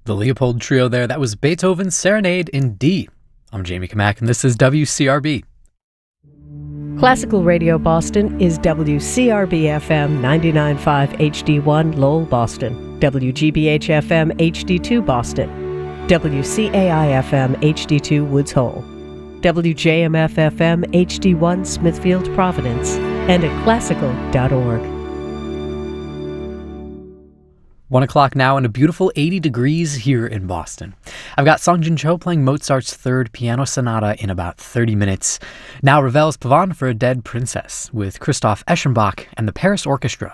The Leopold Trio there, that was Beethoven's Serenade in D. I'm Jamie Kamack, and this is WCRB. Classical Radio Boston is WCRB-FM 99.5 HD1 Lowell, Boston, WGBH-FM HD2 Boston, WCAI-FM HD2 Woods Hole, WJMF-FM HD1 Smithfield, Providence, and at classical.org. 1 o'clock now and a beautiful 80 degrees here in Boston. I've got Song Jin Cho playing Mozart's Third Piano Sonata in about 30 minutes. Now Ravel's Pavane for a Dead Princess with Christoph Eschenbach and the Paris Orchestra.